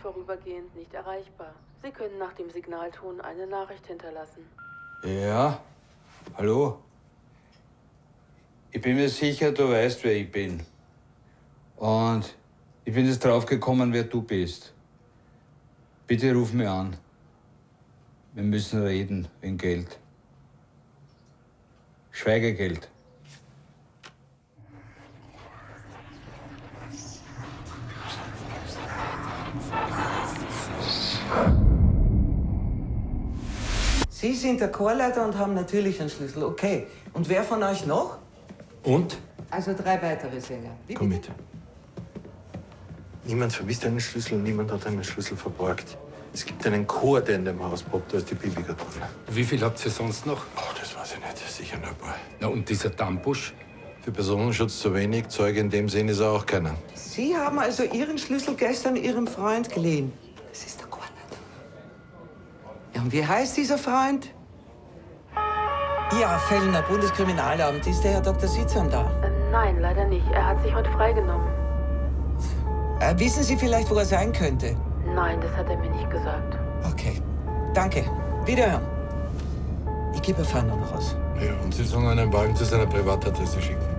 vorübergehend nicht erreichbar. Sie können nach dem Signalton eine Nachricht hinterlassen. Ja, hallo? Ich bin mir sicher, du weißt, wer ich bin. Und ich bin jetzt draufgekommen, wer du bist. Bitte ruf mich an. Wir müssen reden wegen Geld. Schweigegeld. Sie sind der Chorleiter und haben natürlich einen Schlüssel, okay. Und wer von euch noch? Und? Also 3 weitere Sänger. Komm mit. Niemand vermisst einen Schlüssel, niemand hat einen Schlüssel verborgt. Es gibt einen Chor, der in dem Haus poppt, da ist die Bibi-Kartoffel. Wie viel habt ihr sonst noch? Oh, das weiß ich nicht, sicher nur ein paar. Na, und dieser Dambusch? Für Personenschutz zu wenig, Zeuge in dem Sinn ist er auch keiner. Sie haben also Ihren Schlüssel gestern Ihrem Freund geliehen. Das ist der Chorleiter. Ja, und wie heißt dieser Freund? Ja, Fellner, Bundeskriminalamt. Ist der Herr Dr. Sitzan da? Nein, leider nicht. Er hat sich heute freigenommen. Wissen Sie vielleicht, wo er sein könnte? Nein, das hat er mir nicht gesagt. Okay, danke. Wiederhören. Ich gebe Fahndung raus. Ja, und Sie sollen einen Wagen zu seiner Privatadresse schicken.